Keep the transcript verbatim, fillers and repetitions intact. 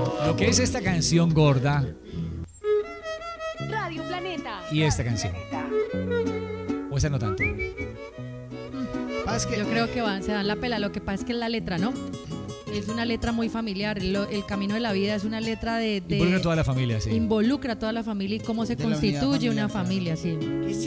Lo que es esta canción gorda Radio Planeta. y esta canción. O esa no tanto. Yo creo que van, se dan la pela. Lo que pasa es que es la letra, ¿no? Es una letra muy familiar. Lo, el camino de la vida es una letra de, de Involucra a toda la familia, sí. Involucra a toda la familia y cómo se De la unidad constituye familiar, una claro. familia, sí.